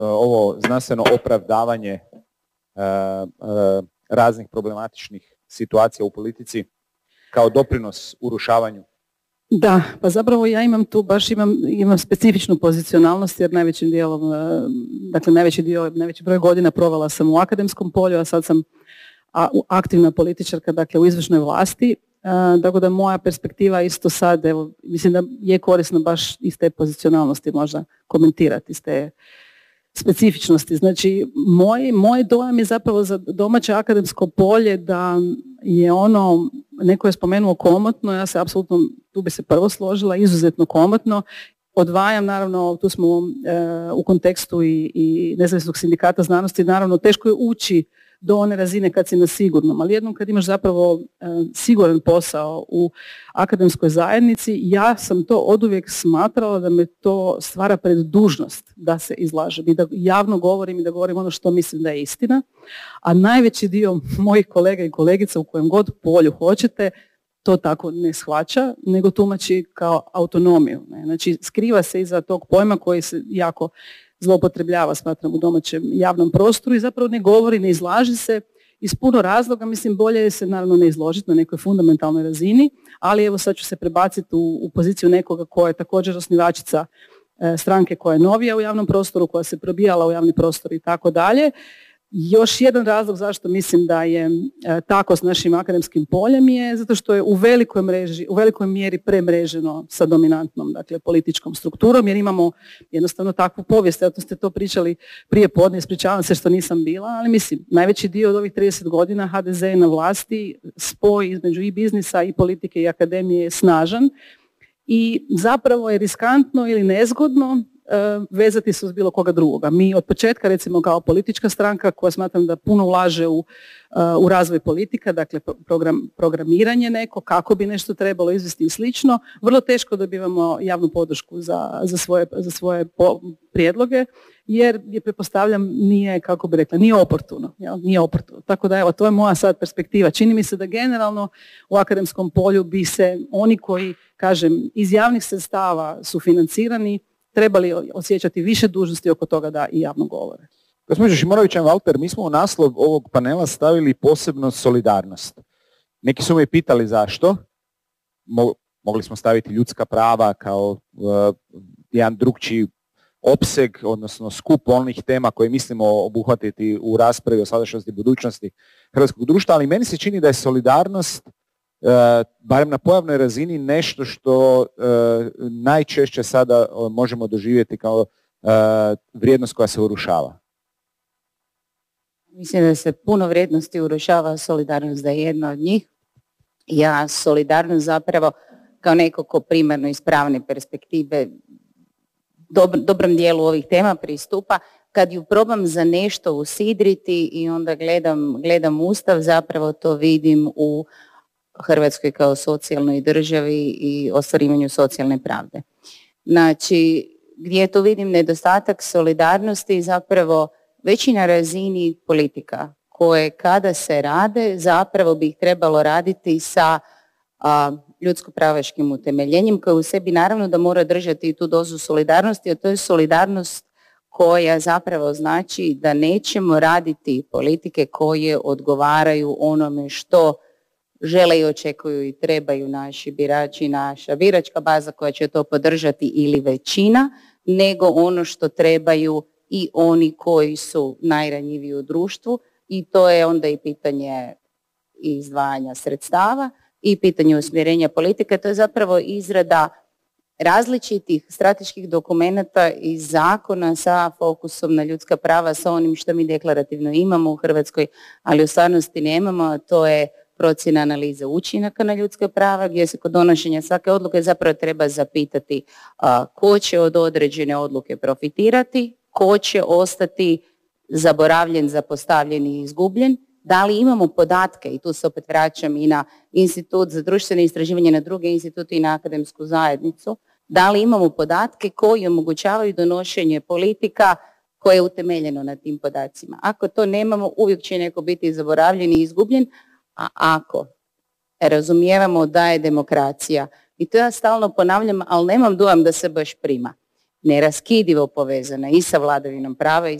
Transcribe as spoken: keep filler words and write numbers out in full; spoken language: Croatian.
ovo znanstveno opravdavanje uh, uh, raznih problematičnih situacija u politici kao doprinos urušavanju? Da, pa zapravo ja imam tu baš imam, imam specifičnu pozicionalnost jer najvećim dijelom, dakle najveći dio, najveći broj godina provela sam u akademskom polju, a sad sam aktivna političarka, dakle u izvršnoj vlasti. Tako da moja perspektiva isto sad, evo, mislim da je korisno baš iz te pozicionalnosti možda komentirati, iz te specifičnosti. Znači, moj, moj dojam je zapravo za domaće akademsko polje da je ono, neko je spomenuo komotno, ja se apsolutno, tu bi se prvo složila, izuzetno komotno. Odvajam, naravno, tu smo uh, u kontekstu i, i nezavisnog sindikata znanosti, naravno, teško je ući do one razine kad si na sigurnom, ali jednom kad imaš zapravo uh, siguran posao u akademskoj zajednici, ja sam to oduvijek smatrala da me to stvara pred dužnost da se izlažem i da javno govorim i da govorim ono što mislim da je istina, a najveći dio mojih kolega i kolegica u kojem god polju hoćete to tako ne shvaća, nego tumači kao autonomiju. Ne? Znači, skriva se iza tog pojma koji se jako zloupotrebljava, smatram, u domaćem javnom prostoru i zapravo ne govori, ne izlaži se iz puno razloga. Mislim, bolje je se naravno ne izložiti na nekoj fundamentalnoj razini, ali evo sad ću se prebaciti u, u poziciju nekoga koja je također osnivačica e, stranke koja je novija u javnom prostoru, koja se probijala u javni prostor i tako dalje. Još jedan razlog zašto mislim da je e, tako s našim akademskim poljem je zato što je u velikoj mreži, u velikoj mjeri premreženo sa dominantnom, dakle, političkom strukturom, jer imamo jednostavno takvu povijest. Eto ste to pričali prije podne, ispričavam se što nisam bila, ali mislim, najveći dio od ovih trideset godina ha de ze je na vlasti, spoj između i biznisa i politike i akademije je snažan i zapravo je riskantno ili nezgodno vezati se uz bilo koga drugoga. Mi od početka, recimo kao politička stranka koja smatram da puno ulaže u, u razvoj politika, dakle program, programiranje neko, kako bi nešto trebalo izvesti i slično, vrlo teško dobivamo javnu podršku za, za svoje, za svoje po, prijedloge, jer je, pretpostavljam, nije, kako bi rekla, nije oportuno. Jel? Nije oportuno. Tako da, evo, to je moja sad perspektiva. Čini mi se da generalno u akademskom polju bi se oni koji, kažem, iz javnih sredstava su financirani, trebali osjećati više dužnosti oko toga da i javno govore. Gospođo Šimonović-Einwalter, mi smo u naslov ovog panela stavili posebno solidarnost. Neki su me pitali zašto. Mogli smo staviti ljudska prava kao uh, jedan drugčiji opseg, odnosno skup onih tema koje mislimo obuhvatiti u raspravi o sadašnjosti i budućnosti hrvatskog društva, ali meni se čini da je solidarnost Uh, barem na pojavnoj razini nešto što uh, najčešće sada uh, možemo doživjeti kao uh, vrijednost koja se urušava. Mislim da se puno vrijednosti urušava, solidarnost da je jedna od njih. Ja solidarnost zapravo kao neko ko primarno iz pravne perspektive dob, dobrom dijelu ovih tema pristupa, kad ju probam za nešto usidriti i onda gledam, gledam Ustav, zapravo to vidim u Hrvatskoj kao socijalnoj državi i ostvarivanju socijalne pravde. Znači, gdje tu vidim nedostatak solidarnosti, zapravo već i na razini politika, koje kada se rade, zapravo bi ih trebalo raditi sa a, ljudsko-pravaškim utemeljenjem, koje u sebi naravno da mora držati i tu dozu solidarnosti, a to je solidarnost koja zapravo znači da nećemo raditi politike koje odgovaraju onome što žele i očekuju i trebaju naši birači, naša biračka baza koja će to podržati ili većina, nego ono što trebaju i oni koji su najranjiviji u društvu, i to je onda i pitanje izdvajanja sredstava i pitanje usmjerenja politike. To je zapravo izrada različitih strateških dokumenata i zakona sa fokusom na ljudska prava, sa onim što mi deklarativno imamo u Hrvatskoj, ali u stvarnosti nemamo, a to je procjena analize učinaka na ljudska prava, gdje se kod donošenja svake odluke zapravo treba zapitati a, ko će od određene odluke profitirati, ko će ostati zaboravljen, zapostavljen i izgubljen, da li imamo podatke, i tu se opet vraćam i na Institut za društvene istraživanje, na druge institute i na akademsku zajednicu, da li imamo podatke koji omogućavaju donošenje politika koje je utemeljeno na tim podacima. Ako to nemamo, uvijek će neko biti zaboravljen i izgubljen, a ako razumijevamo da je demokracija, i to ja stalno ponavljam, ali nemam dojam da se baš prima. neraskidivo povezana i sa vladavinom prava i